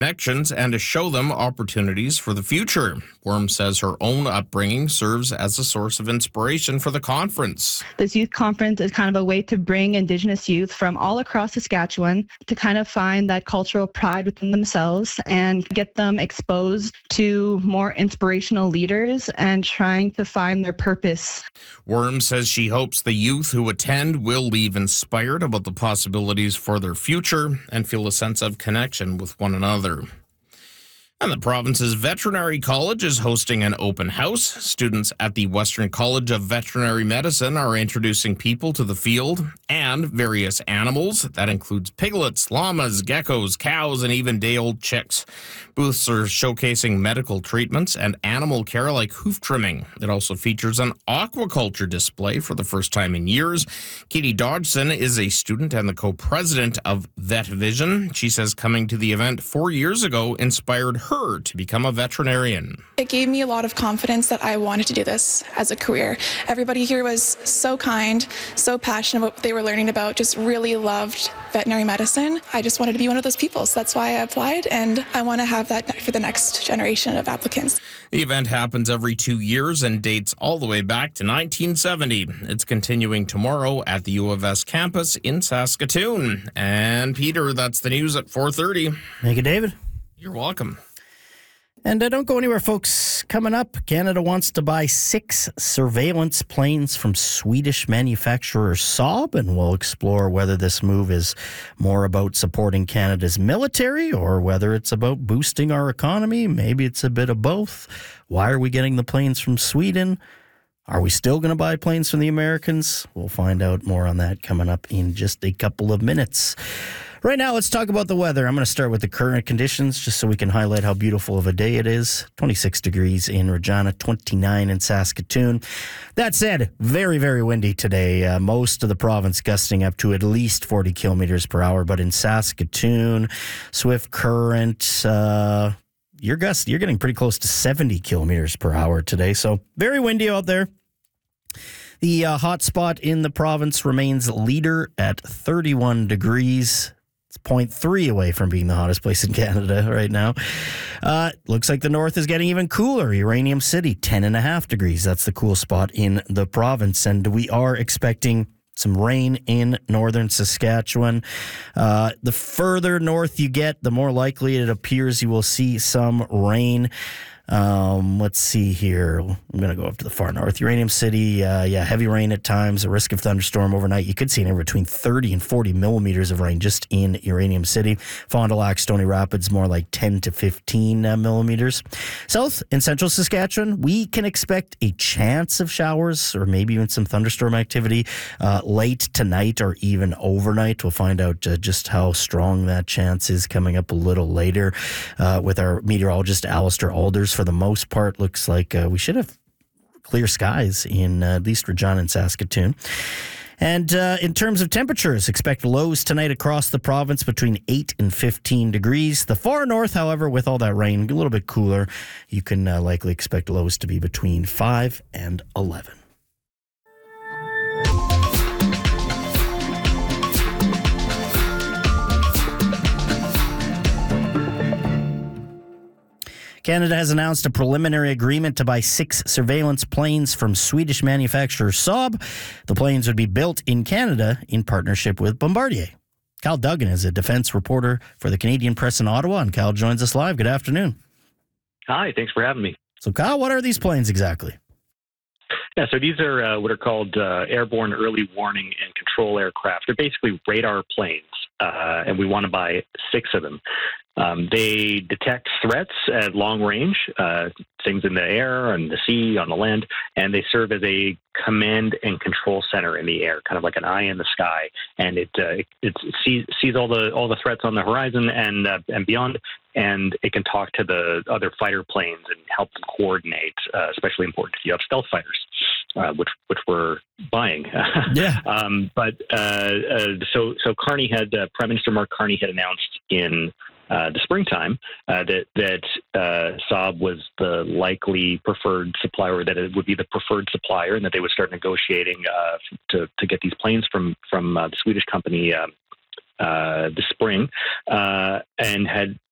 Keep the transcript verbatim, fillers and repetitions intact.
connections and to show them opportunities for the future. Worm says her own upbringing serves as a source of inspiration for the conference. This youth conference is kind of a way to bring Indigenous youth from all across Saskatchewan to kind of find that cultural pride within themselves and get them exposed to more inspirational leaders and trying to find their purpose. Worm says she hopes the youth who attend will leave inspired about the possibilities for their future and feel a sense of connection with one another. And the province's veterinary college is hosting an open house. Students at the Western College of Veterinary Medicine are introducing people to the field and various animals. That includes piglets, llamas, geckos, cows, and even day-old chicks. Booths are showcasing medical treatments and animal care like hoof trimming. It also features an aquaculture display for the first time in years. Katie Dodgson is a student and the co-president of Vet Vision. She says coming to the event four years ago inspired her her to become a veterinarian. It gave me a lot of confidence that I wanted to do this as a career. Everybody here was so kind, so passionate about what they were learning about, just really loved veterinary medicine. I just wanted to be one of those people, so that's why I applied, and I want to have that for the next generation of applicants. The event happens every two years and dates all the way back to nineteen seventy. It's continuing tomorrow at the U of S campus in Saskatoon. And Peter, that's the news at four thirty. Thank you, David. You're welcome. And uh, don't go anywhere, folks. Coming up, Canada wants to buy six surveillance planes from Swedish manufacturer Saab, and we'll explore whether this move is more about supporting Canada's military or whether it's about boosting our economy. Maybe it's a bit of both. Why are we getting the planes from Sweden? Are we still going to buy planes from the Americans? We'll find out more on that coming up in just a couple of minutes. Right now, let's talk about the weather. I'm going to start with the current conditions just so we can highlight how beautiful of a day it is. twenty-six degrees in Regina, twenty-nine in Saskatoon. That said, very, very windy today. Uh, most of the province gusting up to at least forty kilometers per hour. But in Saskatoon, swift current, uh, you're, gust, you're getting pretty close to seventy kilometers per hour today. So very windy out there. The uh, hot spot in the province remains Leader at thirty-one degrees. It's zero point three away from being the hottest place in Canada right now. Uh, looks like the north is getting even cooler. Uranium City, ten and a half degrees. That's the cool spot in the province. And we are expecting some rain in northern Saskatchewan. Uh, the further north you get, the more likely it appears you will see some rain. Um, let's see here. I'm going to go up to the far north. Uranium City, uh, yeah, heavy rain at times, a risk of thunderstorm overnight. You could see anywhere between thirty and forty millimeters of rain just in Uranium City. Fond du Lac, Stony Rapids, more like ten to fifteen uh, millimeters. South and central Saskatchewan, we can expect a chance of showers or maybe even some thunderstorm activity uh, late tonight or even overnight. We'll find out uh, just how strong that chance is coming up a little later uh, with our meteorologist, Alistair Alders. For the most part, looks like uh, we should have clear skies in uh, at least Regina and Saskatoon. And uh, in terms of temperatures, expect lows tonight across the province between eight and fifteen degrees. The far north, however, with all that rain, a little bit cooler, you can uh, likely expect lows to be between five and eleven. Canada has announced a preliminary agreement to buy six surveillance planes from Swedish manufacturer Saab. The planes would be built in Canada in partnership with Bombardier. Kyle Duggan is a defense reporter for the Canadian Press in Ottawa, and Kyle joins us live. Good afternoon. Hi, thanks for having me. So, Kyle, what are these planes exactly? Yeah, so these are uh, what are called uh, airborne early warning and control aircraft. They're basically radar planes, uh, and we want to buy six of them. Um, they detect threats at long range, uh, things in the air, on the sea, on the land, and they serve as a command and control center in the air, kind of like an eye in the sky. And it uh, it, it sees, sees all the all the threats on the horizon and uh, and beyond, and it can talk to the other fighter planes and help them coordinate. Uh, especially important if you have stealth fighters, uh, which which we're buying. Yeah. um, but uh, uh, so so Carney had uh, Prime Minister Mark Carney had announced in Uh, the springtime, uh, that that uh, Saab was the likely preferred supplier, that it would be the preferred supplier, and that they would start negotiating uh, to to get these planes from from uh, the Swedish company uh, uh, this spring, uh, and had